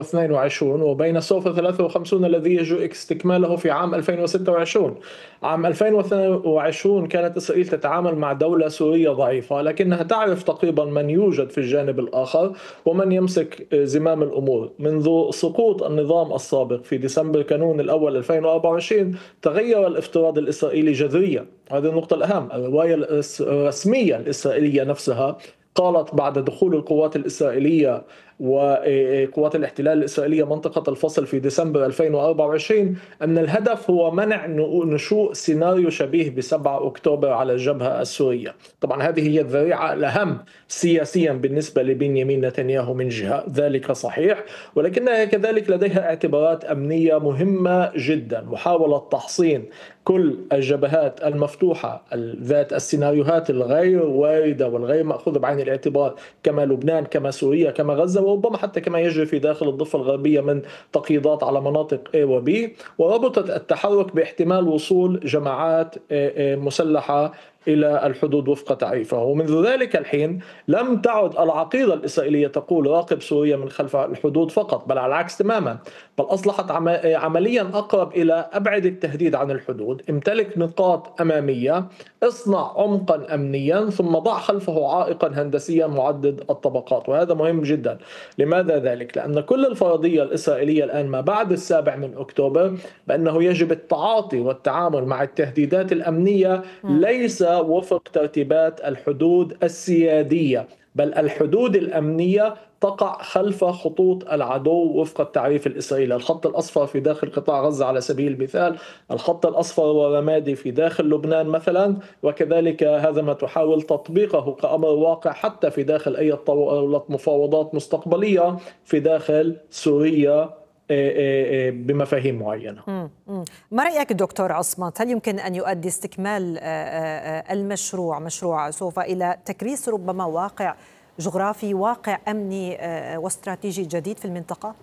22 وبين سوف 53 الذي يجب استكماله في عام 2026. عام 2022 كانت إسرائيل تتعامل مع دولة سورية ضعيفة، لكنها تعرف تقريبا من يوجد في الجانب الآخر ومن يمسك زمام الأمور. منذ سقوط النظام السابق في ديسمبر كانون الأول 2024 تغير الافتراض الإسرائيلي جذريا. هذه النقطة الأهم. الرواية الرسمية الإسرائيلية نفسها قالت بعد دخول القوات الإسرائيلية وقوات الاحتلال الإسرائيلية منطقة الفصل في ديسمبر 2024 أن الهدف هو منع نشوء سيناريو شبيه ب7 أكتوبر على الجبهة السورية. طبعا هذه هي الذريعة الأهم سياسيا بالنسبة لبنيامين نتنياهو من جهة، ذلك صحيح، ولكنها كذلك لديها اعتبارات أمنية مهمة جدا. محاولة تحصين كل الجبهات المفتوحة ذات السيناريوهات الغير واردة والغير مأخوذة بعين الاعتبار، كما لبنان، كما سوريا، كما غزة، وربما حتى كما يجري في داخل الضفة الغربية من تقييدات على مناطق A و B، وربطت التحرك باحتمال وصول جماعات مسلحة إلى الحدود وفق تعريفه. ومنذ ذلك الحين لم تعد العقيدة الإسرائيلية تقول راقب سوريا من خلف الحدود فقط، بل على العكس تماما، بل أصبحت عمليا أقرب إلى أبعد التهديد عن الحدود. امتلك نقاط أمامية، اصنع عمقا أمنيا، ثم ضع خلفه عائقا هندسيا معدد الطبقات. وهذا مهم جدا. لماذا ذلك؟ لأن كل الفرضية الإسرائيلية الآن ما بعد 7 أكتوبر بأنه يجب التعاطي والتعامل مع التهديدات الأمنية ليس وفق ترتيبات الحدود السيادية، بل الحدود الأمنية تقع خلف خطوط العدو وفق التعريف الإسرائيلي. الخط الأصفر في داخل قطاع غزة على سبيل المثال، الخط الأصفر والرمادي في داخل لبنان مثلا، وكذلك هذا ما تحاول تطبيقه كأمر واقع حتى في داخل أي مفاوضات مستقبلية في داخل سوريا بمفاهيم معينة. ما رأيك دكتور عصمت؟ هل يمكن أن يؤدي استكمال مشروع سوف إلى تكريس ربما واقع جغرافي، واقع أمني واستراتيجي جديد في المنطقة؟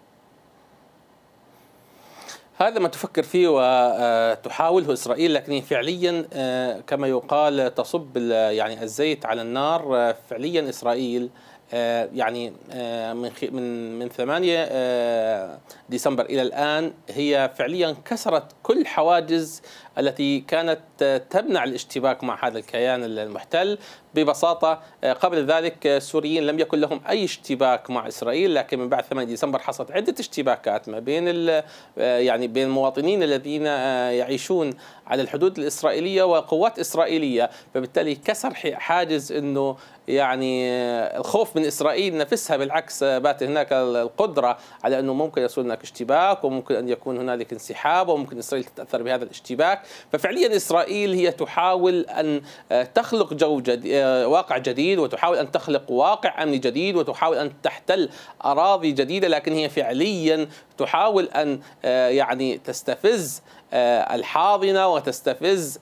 هذا ما تفكر فيه وتحاوله إسرائيل، لكن فعليا كما يقال تصب يعني الزيت على النار. فعليا إسرائيل يعني من 8 ديسمبر إلى الآن هي فعليا كسرت كل حواجز التي كانت تمنع الاشتباك مع هذا الكيان المحتل. ببساطة قبل ذلك السوريين لم يكن لهم أي اشتباك مع إسرائيل، لكن من بعد 8 ديسمبر حصلت عدة اشتباكات ما بين يعني بين المواطنين الذين يعيشون على الحدود الإسرائيلية وقوات إسرائيلية، فبالتالي كسر حاجز إنه يعني الخوف من إسرائيل نفسها. بالعكس بات هناك القدرة على أنه ممكن يصير هناك اشتباك وممكن أن يكون هنالك انسحاب وممكن إسرائيل تتأثر بهذا الاشتباك. ففعليا إسرائيل هي تحاول أن تخلق واقع جديد، وتحاول أن تخلق واقع أمني جديد، وتحاول أن تحتل أراضي جديدة، لكن هي فعليا تحاول أن يعني تستفز الحاضنة وتستفز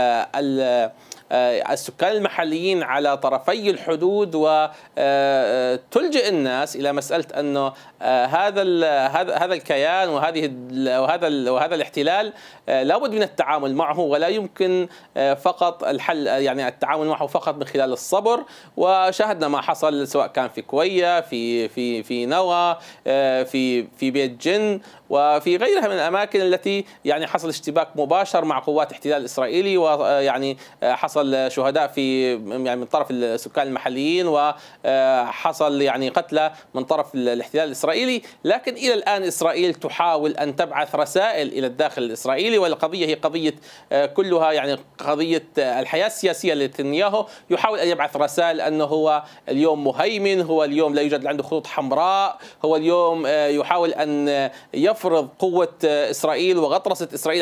السكان المحليين على طرفي الحدود، وتلجئ الناس إلى مسألة أنه هذا الكيان وهذا الاحتلال لابد من التعامل معه، ولا يمكن فقط الحل يعني التعامل معه فقط من خلال الصبر. وشاهدنا ما حصل سواء كان في كوية، في نوى، في بيت جن، وفي غيرها من الأماكن التي يعني حصل اشتباك مباشر مع قوات الاحتلال الإسرائيلي، ويعني حصل شهداء يعني من طرف السكان المحليين، وحصل يعني قتلى من طرف الاحتلال الإسرائيلي. لكن إلى الآن إسرائيل تحاول أن تبعث رسائل إلى الداخل الإسرائيلي، والقضية هي قضية كلها يعني قضية الحياة السياسية لنتنياهو. يحاول أن يبعث رسائل أنه هو اليوم مهيمن، هو اليوم لا يوجد عنده خطوط حمراء، هو اليوم يحاول أن يفرض قوة إسرائيل وغطرسة إسرائيل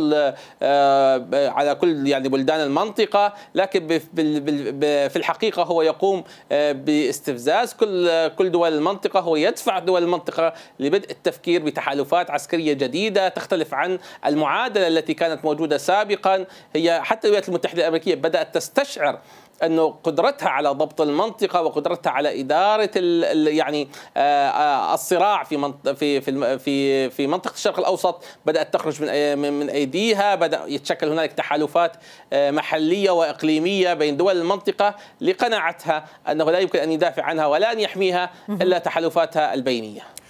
على كل يعني بلدان المنطقة. لكن في الحقيقة هو يقوم باستفزاز كل دول المنطقة. هو يدفع دول المنطقة لبدء التفكير بتحالفات عسكرية جديدة تختلف عن المعادلة التي كانت موجودة سابقا. هي حتى الولايات المتحدة الأمريكية بدأت تستشعر أنه قدرتها على ضبط المنطقة وقدرتها على إدارة يعني الصراع في منطقة الشرق الأوسط بدأت تخرج من أيديها. بدأ يتشكل هنالك تحالفات محلية وإقليمية بين دول المنطقة لقناعتها أنه لا يمكن أن يدافع عنها ولا أن يحميها إلا تحالفاتها البينية.